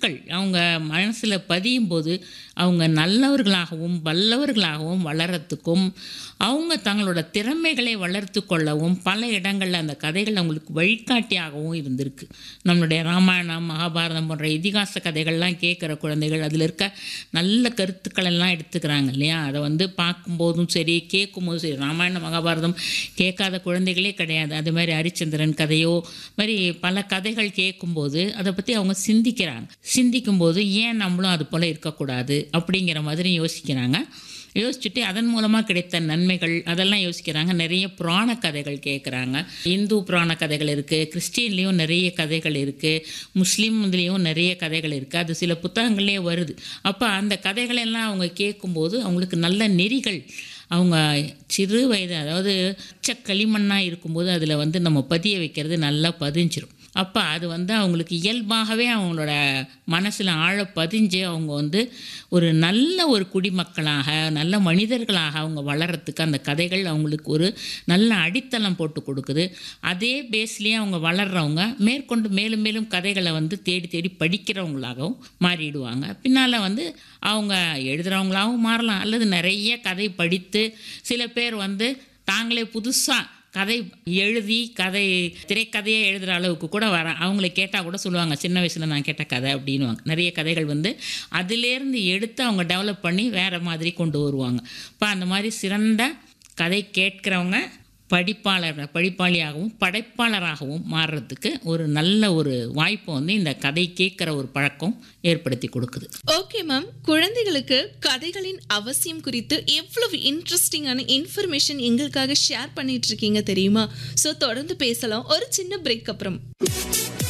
கருத்துக்கள் அவங்க மனசில் பதியும் போது அவங்க நல்லவர்களாகவும் வல்லவர்களாகவும் வளரத்துக்கும் அவங்க தங்களோட திறமைகளை வளர்த்து கொள்ளவும் பல இடங்களில் அந்த கதைகள் அவங்களுக்கு வழிகாட்டியாகவும் இருந்திருக்கு. நம்மளுடைய ராமாயணம் மகாபாரதம் போன்ற இதிகாச கதைகள்லாம் கேட்குற குழந்தைகள் அதில் இருக்க நல்ல கருத்துக்கள் எல்லாம் எடுத்துக்கிறாங்க இல்லையா. அதை வந்து பார்க்கும்போதும் சரி கேட்கும்போதும் சரி, ராமாயணம் மகாபாரதம் கேட்காத குழந்தைகளே கிடையாது. அது மாதிரி ஹரிச்சந்திரன் கதையோ மாதிரி பல கதைகள் கேட்கும்போது அதை பற்றி அவங்க சிந்திக்கிறாங்க. சிந்திக்கும்போது ஏன் நம்மளும் அது போல் இருக்கக்கூடாது அப்படிங்கிற மாதிரி யோசிக்கிறாங்க. யோசிச்சுட்டு அதன் மூலமாக கிடைத்த நன்மைகள் அதெல்லாம் யோசிக்கிறாங்க. நிறைய புராண கதைகள் கேட்குறாங்க. இந்து புராண கதைகள் இருக்குது, கிறிஸ்டின்லேயும் நிறைய கதைகள் இருக்குது, முஸ்லீம்லேயும் நிறைய கதைகள் இருக்குது. அது சில புத்தகங்களே வருது. அப்போ அந்த கதைகளெல்லாம் அவங்க கேட்கும்போது அவங்களுக்கு நல்ல நெறிகள் அவங்க சிறு வயது, அதாவது களிமண்ணாக இருக்கும்போது அதில் வந்து நம்ம பதிய வைக்கிறது நல்லா பதிஞ்சிரும். அப்போ அது வந்து அவங்களுக்கு இயல்பாகவே அவங்களோட மனசில் ஆழ பதிஞ்சு அவங்க வந்து ஒரு நல்ல ஒரு குடிமக்களாக நல்ல மனிதர்களாக அவங்க வளர்கிறதுக்கு அந்த கதைகள் அவங்களுக்கு ஒரு நல்ல அடித்தளம் போட்டு கொடுக்குது. அதே பேஸ்லேயே அவங்க வளர்கிறவங்க மேற்கொண்டு மேலும் மேலும் கதைகளை வந்து தேடி தேடி படிக்கிறவங்களாகவும் மாறிடுவாங்க. பின்னால் வந்து அவங்க எழுதுகிறவங்களாகவும் மாறலாம், அல்லது நிறைய கதை படித்து சில பேர் வந்து தாங்களே புதுசாக கதை எழுதி திரைக்கதையை எழுதுகிற அளவுக்கு கூட அவங்கள கேட்டால் கூட சொல்லுவாங்க, சின்ன வயசில் நான் கேட்ட கதை அப்படின்வாங்க. நிறைய கதைகள் வந்து அதிலேருந்து எடுத்து அவங்க டெவலப் பண்ணி வேறு மாதிரி கொண்டு வருவாங்க. இப்போ அந்த மாதிரி சிறந்த கதை கேட்குறவங்க படிப்பாளியாகவும் படைப்பாளராகவும் மாறுறதுக்கு ஒரு நல்ல ஒரு வாய்ப்பை வந்து இந்த கதை கேட்குற ஒரு பழக்கம் ஏற்படுத்தி கொடுக்குது. ஓகே மேம், குழந்தைகளுக்கு கதைகளின் அவசியம் குறித்து எவ்வளவு இன்ட்ரெஸ்டிங்கான இன்ஃபர்மேஷன் எங்களுக்காக ஷேர் பண்ணிட்டு இருக்கீங்க தெரியுமா? ஸோ தொடர்ந்து பேசலாம் ஒரு சின்ன பிரேக் அப்புறம்.